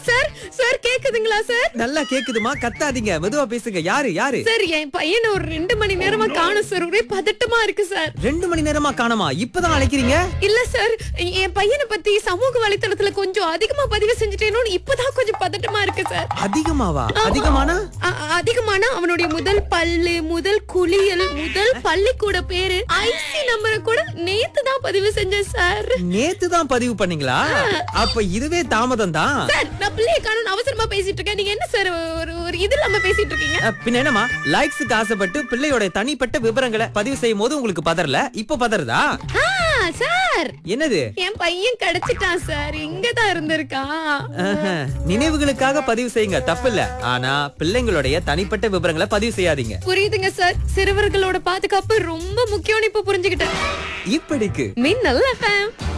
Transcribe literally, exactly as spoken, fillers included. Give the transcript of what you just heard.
Sir sir கேக்குதுங்களா sir? நல்லா கேக்குதுமா, கத்தாதீங்க, மெதுவா பேசுங்க. யாரு யாரு? சார் என் பையனை ஒரு ரெண்டு மணி நேரமா காணோம் சார். ஒரே பதட்டமா இருக்கு சார். ரெண்டு மணி நேரமா காணோமா? இப்பதான் அழைக்கிறீங்க? இல்ல சார், என் பையனை பத்தி சமூக வலைத்தளத்துல கொஞ்சம் அதிகமா பதிவு செஞ்சுட்டேனோன்னு இப்பதான் கொஞ்சம் பதட்டமா இருக்கு சார். அதிகமாவா? அதிகமானா? அ- அதிகமான அவனுடைய முதல் பல்லு, முதல் குளியல், முதல் பள்ளிக்கூட பேரு, ஐசி நம்பரை கூட நேத்து தான் பதிவு செஞ்சேன் சார். நேத்து தான் பதிவு பண்ணீங்களா? அப்ப இதுவே தாமதம் தான். சார் நான் பிள்ளைய காணும் அவசரமா பேசிட்டு இருக்கேன். நீங்க என்ன சார் ஒரு ஒரு இது இல்லாம பேசிட்டு இருக்கீங்க? அஹ், பின்ன என்னமா, லைக்ஸுக்கு ஆசைப்பட்டு பிள்ளையோட தனிப்பட்ட விவரங்களை பதிவு செய்யும் போது உங்களுக்கு பதறல, இப்ப பதறதா? ஆ, சார் என்னது? என் பையன் கிடைச்சிட்டான் சார். இங்கதான் இருந்திருக்கான். ஆஹா, நினைவுகளுக்காக பதிவு செய்யுங்க, தப்பில்ல. ஆனா பிள்ளைங்களுடைய தனிப்பட்ட விவரங்களை பதிவு செய்யாதீங்க. புரியுதுங்க சார். சிறுவர்களோட பாதுகாப்பு ரொம்ப முக்கியம்னு இப்ப புரிஞ்சுக்கிட்டேன். இப்படிக்கு மின்னல் எஃப்எம்.